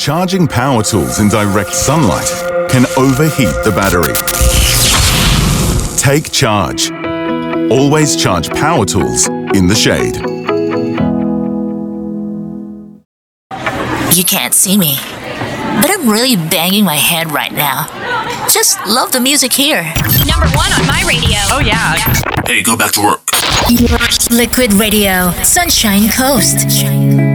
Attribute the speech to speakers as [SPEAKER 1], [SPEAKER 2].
[SPEAKER 1] Charging power tools in direct sunlight can overheat the battery. Take charge. Always charge power tools in the shade.
[SPEAKER 2] You can't see me, but I'm really banging my head right now. Just love the music here.
[SPEAKER 3] Number 1 on my radio.
[SPEAKER 4] Oh, yeah.
[SPEAKER 5] Hey, go back to work.
[SPEAKER 2] Liquid Radio, Sunshine Coast.